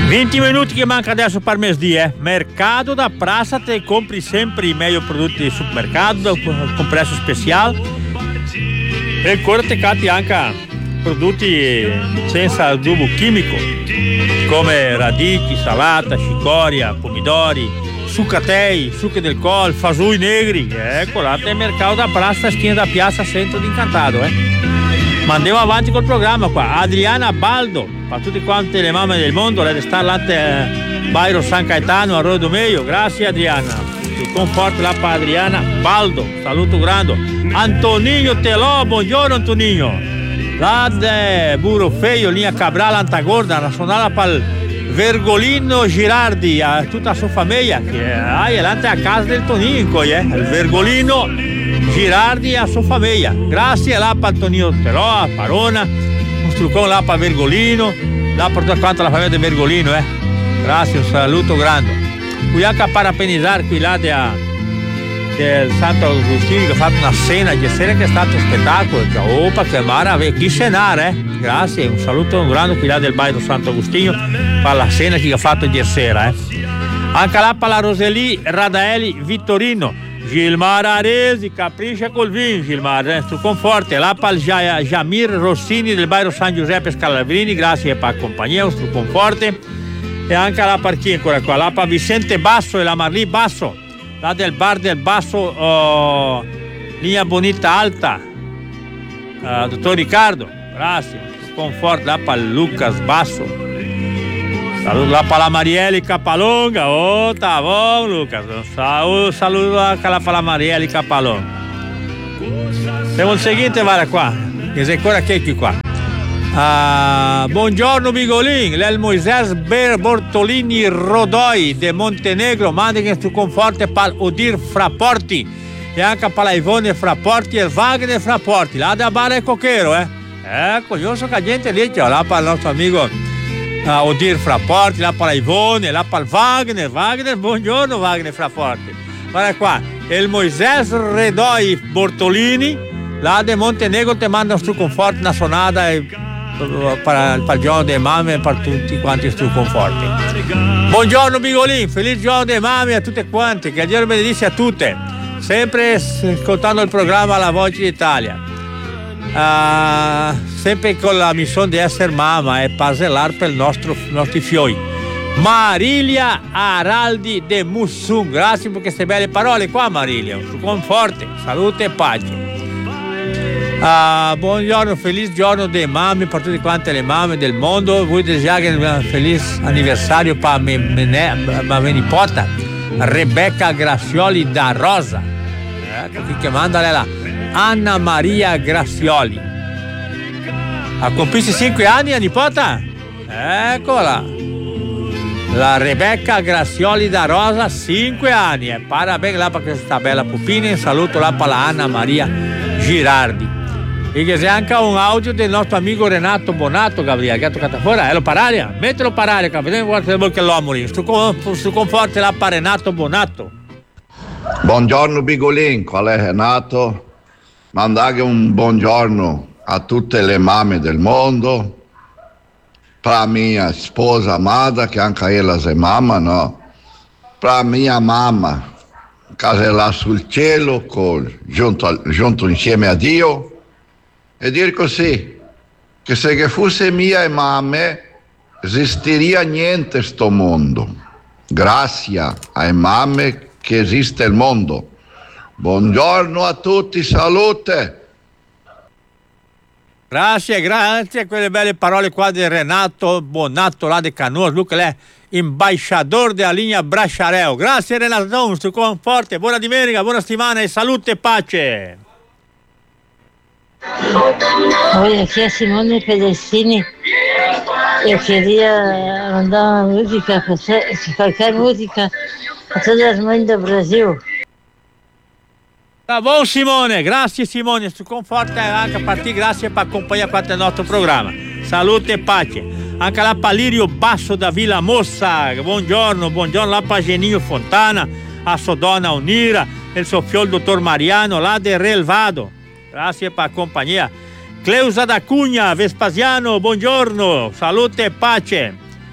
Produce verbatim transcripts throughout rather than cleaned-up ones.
vinte minuti che manca adesso per mezzodì, eh. Mercado da Praça, te compri sempre i meglio prodotti di supermercato con prezzo speciale e ancora te catti anche prodotti senza addobbo chimico come radici, salata, cicoria, pomidori, succatei, sucche del col, fasoi negri. Ecco là, te Mercado da Praça, schiena da piazza, centro di Incantato, eh. Ma andiamo avanti col programma qua. Adriana Baldo, per tutte quante le mamme del mondo, lei sta là a Bairro San Caetano, a Arroyo do Meio. Grazie Adriana. Ti comporta là per Adriana Baldo. Saluto grande. Antonino Telò, buongiorno Antonino. Là de Burro Feio, linea Cabral Antagorda, la suonata per Vergolino Girardi, a tutta la sua famiglia, che è là a casa del Toninco, eh? Il Vergolino Girardi e a sua famiglia. Grazie là per Antonino Telò, a Parona, un struccone là per Vergolino, là per tutta quanta la famiglia di Vergolino, eh. Grazie, un saluto grande. Qui anche a parapenizzare qui là de, del Santo Agostino che ha fatto una cena ieri sera che è stato un spettacolo. Opa, che mare, chi cenare, eh. Grazie, un saluto grande qui là del Bairro Santo Agostino per la cena che ha fatto ieri sera, eh. Anche là per la Roseli Radaeli Vittorino. Gilmar Aresi, capriccia col vin, Gilmar, eh, su conforte, là per Jamir Rossini del Bairro San Giuseppe Scalabrini, grazie per la compagnia, su conforte, e anche là per chi ancora qua, là per Vicente Basso e la Marlì Basso, là del bar del Basso, oh, linea Bonita Alta, uh, dottor Riccardo, grazie, su conforte, là per Lucas Basso. Saluto lá para la Marielle Capalonga. Oh, tá bom, Lucas. Saludo, saludo lá para la Marielle Capalonga. Siamo il seguente, guarda qua. Che sei ancora che qua. Uh, buongiorno Bigolin, l'El Moisés Ber Bortolini Rodoi de Montenegro. Manda che tu conforte per Odir Fraporti. E anche per la Ivone Fraporti e Wagner Fraporti. Là da Barra e Coquero, eh. Ecco, io so che la gente lì, cioè, là per il nostro amico Uh, Odir Fraporti, là per Ivone, là per Wagner, Wagner, buongiorno Wagner Fraporti. Guarda qua, il Moisés Redoi Bortolini, là de Montenegro ti manda su conforto una sonata e, uh, per il giorno dei mamme e per tutti quanti su conforti. Buongiorno Bigolin, felice giorno dei mamme a tutte quante, che Dio benedice a tutte, sempre ascoltando il programma La Voce d'Italia. Uh, sempre con la missione di essere mamma e paselar per i nostri fioi. Marilia Araldi de Mussum, grazie per queste belle parole qua Marilia, su conforte, salute e pace. Uh, buongiorno, felice giorno dei mamme per tutte quante le mamme del mondo. Vuoi desirare un felice anniversario per mia nipota Rebecca Grazioli da Rosa, ecco qui che manda lei là, Anna Maria Grazioli. Ha compiuto cinque anni la nipota? Eccola. La Rebecca Grazioli da Rosa, cinque anni. E parabéns là per questa bella pupina. Un saluto là per la Anna Maria Girardi. E che c'è anche un audio del nostro amico Renato Bonato, Gabriele, che ha toccato fuori. Eh, lo pararia? Mettilo pararia, vediamo che l'uomo lì. Sto conforte là per Renato Bonato. Buongiorno Bigolin, qual è Renato? Mandare un buongiorno a tutte le mamme del mondo, per mia sposa amata, che anche ella è mamma, no? Per mia mamma, che è là sul cielo, col, giunto, giunto insieme a Dio, e dire così, che se che fosse mia mamme, esisteria niente sto mondo. Grazie ai mamme che esiste il mondo. Buongiorno a tutti, salute. Grazie, grazie a quelle belle parole qua di Renato Bonato là di Canoas, lui che è ambasciatore della linea Bracciareo. Grazie Renato, sto conforte, buona domenica, buona settimana e salute e pace. Hoy aquí a Simone Pedestini, yo quería mandar una música, cualquier música a todas las mães do Brasil. Tá bom Simone, grazie Simone, sto conforte anche a partire, grazie per accompagnare questo nostro programma. Salute e pace. Anche là per Lirio Basso da Villa Mossa, buongiorno, buongiorno là per Geninho Fontana, a sua donna Unira, il suo figlio il dottor Mariano, là del Relvado. Grazie per la compagnia. Cleusa da Cugna, Vespasiano, buongiorno, salute e pace.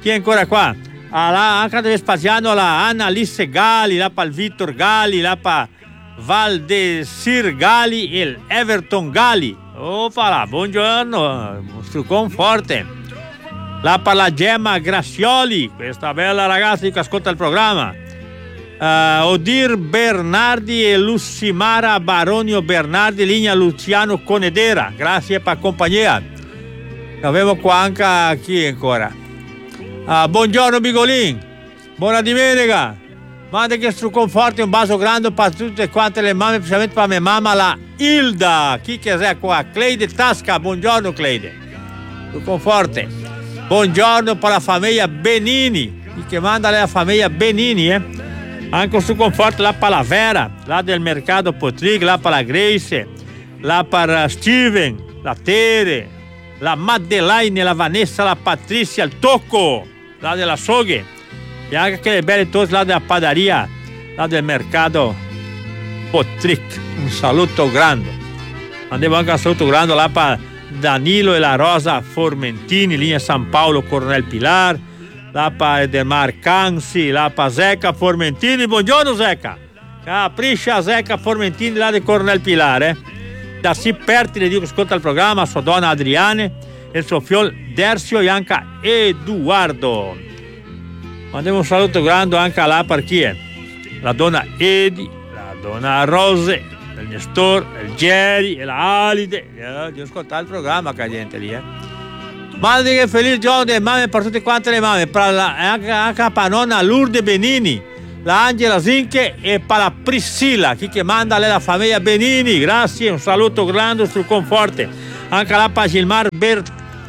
Chi è ancora qua? Ah, là, anche da Vespasiano la Annalise Gali, là per il Vittor Gali, là per Valdesir Gali e il Everton Gali. Opa là, buongiorno, Strucon forte. Là per la Gemma Grazioli, questa bella ragazza che ascolta il programma. Uh, Odir Bernardi e Lucimara Baronio Bernardi, linea Luciano Conedera. Grazie per la compagnia. Avevo qua anche chi ancora. Uh, buongiorno Bigolin, buona domenica. Manda che su conforti un bacio grande per tutte quante le mamme, specialmente per mia mamma la Hilda. Chi che è qua? Cleide Tasca, buongiorno Cleide. Su conforte. Buongiorno per la famiglia Benini. Chi che manda la famiglia Benini, eh? Anche su conforto là per la Vera, là del mercato Potrig, là per la Grace, là per Steven, la Tere, la Madeleine, la Vanessa, la Patrizia, il Tocco, là della Soghe, e anche quelle belle tosse là della padaria, là del mercato Potrig. Un saluto grande. Andiamo anche un saluto grande là per Danilo e la Rosa Formentini, linea San Paolo Coronel Pilar, là per Edemar Cansi, là per Zeca Formentini. Buongiorno Zeca. Capriccia Zeca Formentini là di Coronel Pilar, eh. Da sì pertile dico ascolta il programma, sua donna Adriane e il suo fiol Dersio e anche Eduardo. Mandiamo un saluto grande anche là per chi è? La donna Edi, la donna Rose, il Nestor, il Jerry e la Alide. Eh, di ascoltare il programma che gente lì, eh. Mandi che felice giorno delle mamme per tutte quante le mamme, per la, anche, anche per nonna Lourdes Benini, la Angela Zinche e per la Priscilla, chi che manda lei la famiglia Benini. Grazie, un saluto grande sul conforte. Anche là per Gilmar Bert,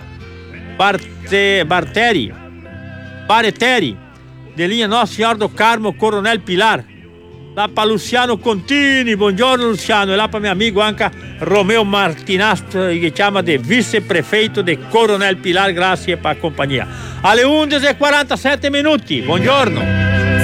Barte, Barteri, Bareteri, di linea Nostro Signor do Carmo Coronel Pilar. Là per Luciano Contini, buongiorno Luciano, e là per mio amico anche Romeo Martinastro, che chiama di vice prefeito di Coronel Pilar, grazie per la compagnia. Alle undici e quarantasette minuti, buongiorno.